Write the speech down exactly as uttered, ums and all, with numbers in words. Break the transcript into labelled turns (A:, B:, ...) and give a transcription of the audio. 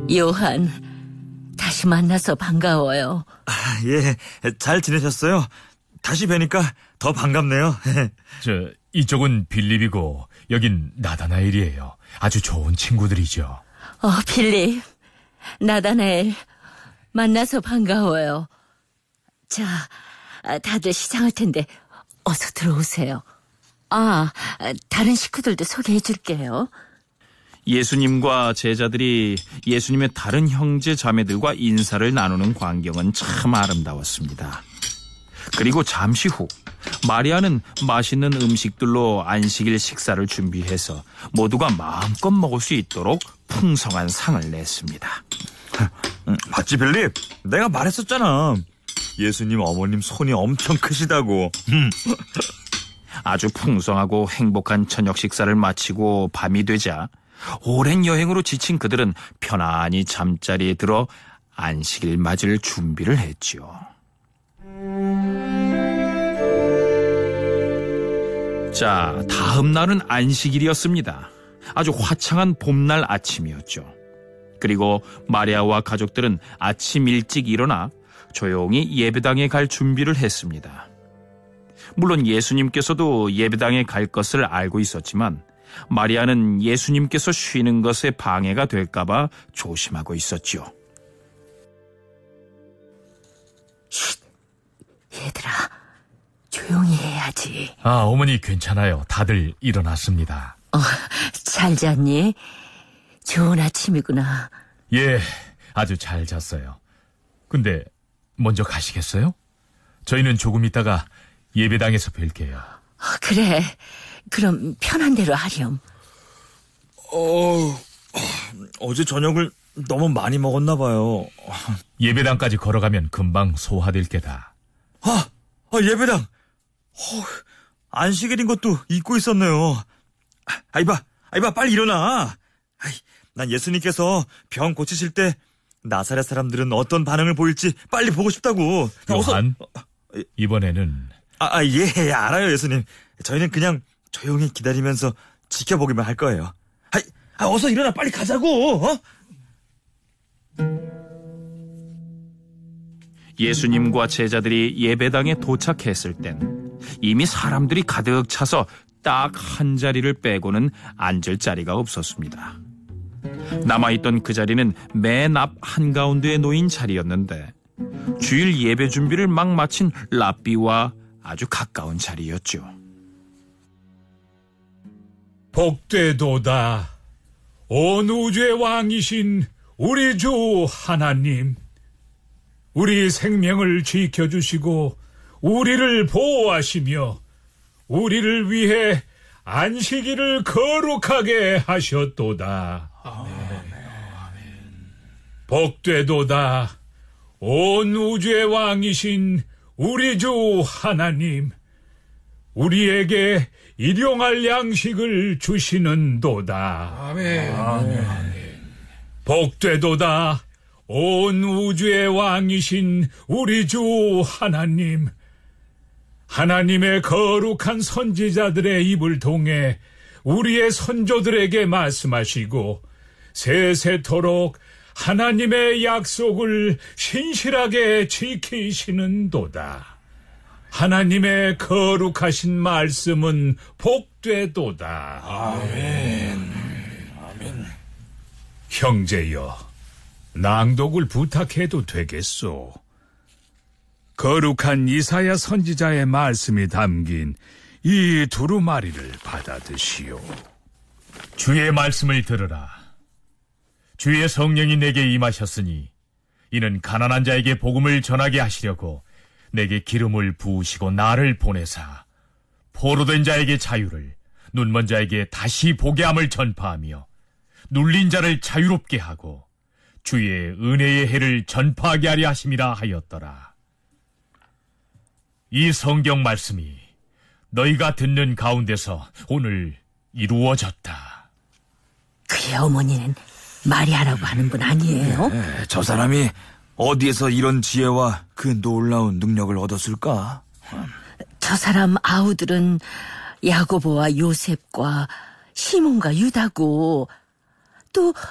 A: 요한, 다시 만나서 반가워요.
B: 아, 예, 잘 지내셨어요? 다시 뵈니까 더 반갑네요.
C: 저, 이쪽은 빌립이고 여긴 나다나엘이에요. 아주 좋은 친구들이죠.
A: 어, 빌립, 나다나엘, 만나서 반가워요. 자, 다들 시장할 텐데 어서 들어오세요. 아, 다른 식구들도 소개해 줄게요.
D: 예수님과 제자들이 예수님의 다른 형제 자매들과 인사를 나누는 광경은 참 아름다웠습니다. 그리고 잠시 후 마리아는 맛있는 음식들로 안식일 식사를 준비해서 모두가 마음껏 먹을 수 있도록 풍성한 상을 냈습니다.
B: 봤지, 빌립? 내가 말했었잖아. 예수님 어머님 손이 엄청 크시다고.
D: 아주 풍성하고 행복한 저녁 식사를 마치고 밤이 되자 오랜 여행으로 지친 그들은 편안히 잠자리에 들어 안식일 맞을 준비를 했지요. 자, 다음 날은 안식일이었습니다. 아주 화창한 봄날 아침이었죠. 그리고 마리아와 가족들은 아침 일찍 일어나 조용히 예배당에 갈 준비를 했습니다. 물론 예수님께서도 예배당에 갈 것을 알고 있었지만 마리아는 예수님께서 쉬는 것에 방해가 될까봐 조심하고 있었죠.
A: 쉿, 얘들아, 조용히 해야지.
C: 아, 어머니 괜찮아요. 다들 일어났습니다.
A: 어, 잘 잤니? 좋은 아침이구나.
C: 예, 아주 잘 잤어요. 근데 먼저 가시겠어요? 저희는 조금 있다가 예배당에서 뵐게요.
A: 어, 그래, 그럼 편한 대로 하렴.
B: 어, 어제 저녁을 너무 많이 먹었나 봐요.
C: 예배당까지 걸어가면 금방 소화될 게다.
B: 아, 아 예배당. 어, 안식일인 것도 잊고 있었네요. 아이봐, 아이봐, 빨리 일어나. 아이, 난 예수님께서 병 고치실 때 나사렛 사람들은 어떤 반응을 보일지 빨리 보고 싶다고.
C: 요한,
B: 어서...
C: 이번에는...
B: 아, 아, 예, 예, 알아요, 예수님. 저희는 그냥 조용히 기다리면서 지켜보기만 할 거예요. 아, 아 어서 일어나, 빨리 가자고. 어?
D: 예수님과 제자들이 예배당에 도착했을 땐 이미 사람들이 가득 차서 딱 한 자리를 빼고는 앉을 자리가 없었습니다. 남아있던 그 자리는 맨 앞 한가운데에 놓인 자리였는데 주일 예배 준비를 막 마친 랍비와 아주 가까운 자리였죠.
E: 복되도다. 온 우주의 왕이신 우리 주 하나님. 우리 생명을 지켜주시고 우리를 보호하시며 우리를 위해 안식일을 거룩하게 하셨도다. 아멘. 복되도다. 온 우주의 왕이신 우리 주 하나님. 우리에게 일용할 양식을 주시는도다. 아멘. 아멘. 복되도다. 온 우주의 왕이신 우리 주 하나님. 하나님의 거룩한 선지자들의 입을 통해 우리의 선조들에게 말씀하시고 세세토록 하나님의 약속을 신실하게 지키시는도다. 하나님의 거룩하신 말씀은 복되도다. 아멘. 아멘. 형제여, 낭독을 부탁해도 되겠소? 거룩한 이사야 선지자의 말씀이 담긴 이 두루마리를 받아드시오.
C: 주의 말씀을 들으라. 주의 성령이 내게 임하셨으니 이는 가난한 자에게 복음을 전하게 하시려고 내게 기름을 부으시고 나를 보내사 포로된 자에게 자유를, 눈먼 자에게 다시 보게 함을 전파하며 눌린 자를 자유롭게 하고 주의 은혜의 해를 전파하게 하려 하심이라 하였더라. 이 성경 말씀이 너희가 듣는 가운데서 오늘 이루어졌다.
A: 그의 어머니는 마리아라고 하는 분 아니에요?
B: 네, 저 사람이 어디에서 이런 지혜와 그 놀라운 능력을 얻었을까?
A: 저 사람 아우들은 야고보와 요셉과 시몬과 유다고, 또